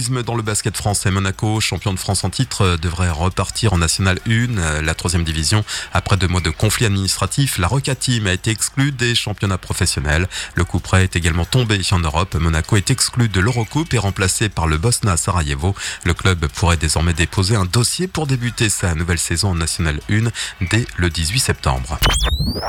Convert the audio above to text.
dynamisme dans le basket français. Monaco, champion de France en titre, devrait repartir en National 1, la 3e division. Après 2 mois de conflit administratif, la Roca Team a été exclue des championnats professionnels. Le coup près est également tombé en Europe. Monaco est exclu de l'Eurocoupe et remplacé par le Bosna Sarajevo. Le club pourrait désormais déposer un dossier pour débuter sa nouvelle saison en National 1 dès le 18 septembre.